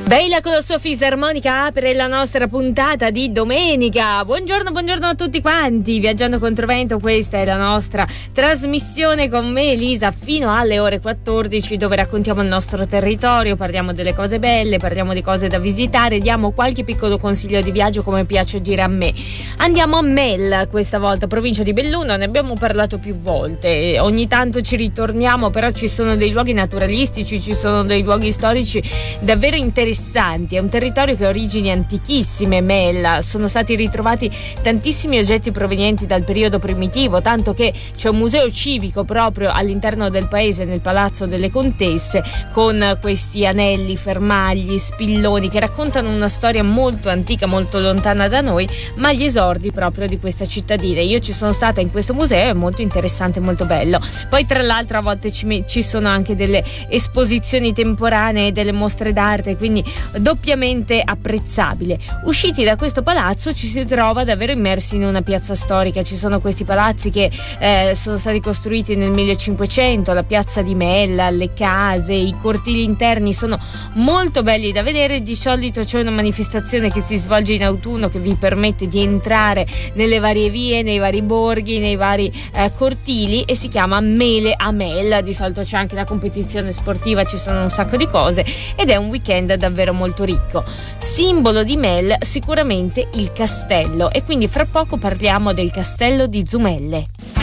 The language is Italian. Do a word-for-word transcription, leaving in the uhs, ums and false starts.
Baila con la sua fisarmonica apre la nostra puntata di domenica. Buongiorno, buongiorno a tutti quanti. Viaggiando Controvento, questa è la nostra trasmissione con me Elisa fino alle ore quattordici, dove raccontiamo il nostro territorio, parliamo delle cose belle, parliamo di cose da visitare, diamo qualche piccolo consiglio di viaggio, come piace dire a me. Andiamo a Mel questa volta, provincia di Belluno, ne abbiamo parlato più volte, ogni tanto ci ritorniamo, però ci sono dei luoghi naturalistici, ci sono dei luoghi storici davvero interessanti. È un territorio che ha origini antichissime, Mel. Sono stati ritrovati tantissimi oggetti provenienti dal periodo primitivo, tanto che c'è un museo civico proprio all'interno del paese, nel Palazzo delle Contesse, con questi anelli, fermagli, spilloni che raccontano una storia molto antica, molto lontana da noi, ma gli esordi proprio di questa cittadina. Io ci sono stata in questo museo, è molto interessante, molto bello. Poi tra l'altro a volte ci, ci sono anche delle esposizioni temporanee, delle mostre d'arte, quindi doppiamente apprezzabile. Usciti da questo palazzo ci si trova davvero immersi in una piazza storica. Ci sono questi palazzi che eh, sono stati costruiti nel millecinquecento, la piazza di Mella, le case, i cortili interni sono molto belli da vedere. Di solito c'è una manifestazione che si svolge in autunno che vi permette di entrare nelle varie vie, nei vari borghi, nei vari eh, cortili, e si chiama Mele a Mel. Di solito c'è anche la competizione sportiva, ci sono un sacco di cose ed è un weekend davvero molto ricco. Simbolo di Mel sicuramente il castello, e quindi fra poco parliamo del castello di Zumelle.